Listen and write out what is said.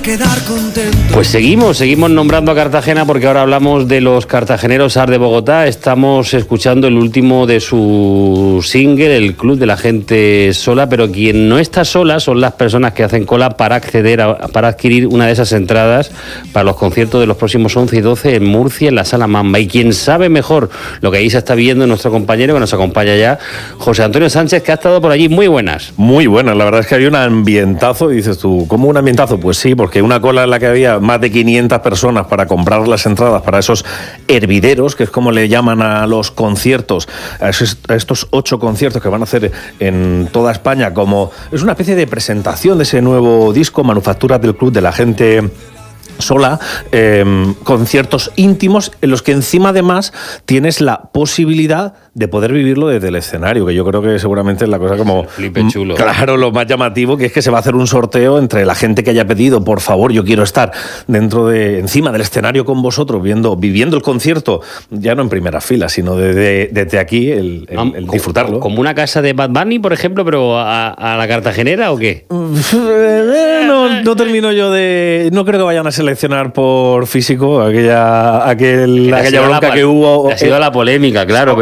quedar contento. Pues seguimos nombrando a Cartagena porque ahora hablamos de los cartageneros Art de Bogotá. Estamos escuchando el último de su single, El Club de la Gente Sola, pero quien no está sola son las personas que hacen cola para adquirir una de esas entradas para los conciertos de los próximos 11 y 12 en Murcia, en la Sala Mamba. Y quien sabe mejor lo que ahí se está viendo es nuestro compañero que nos acompaña ya, José Antonio Sánchez, que ha estado por allí. Muy buenas. Muy buenas, la verdad es que había un ambientazo, y dices tú, ¿cómo un ambientazo? Pues sí, porque una cola en la que había más de 500 personas para comprar las entradas para esos hervideros, que es como le llaman a los conciertos, a estos 8 conciertos que van a hacer en toda España, como es una especie de presentación de ese nuevo disco, Manufacturas del Club de la Gente Sola, conciertos íntimos en los que encima además tienes la posibilidad de poder vivirlo desde el escenario, que yo creo que seguramente es la cosa como flipe chulo. Claro, lo más llamativo, que es que se va a hacer un sorteo entre la gente que haya pedido, por favor, yo quiero estar encima del escenario con vosotros, viviendo el concierto, ya no en primera fila, sino desde aquí, el disfrutarlo. ¿Como una casa de Bad Bunny, por ejemplo, pero a la cartagenera o qué? No termino yo no creo que vayan a seleccionar por físico aquella bronca que hubo. Ha sido la polémica, claro.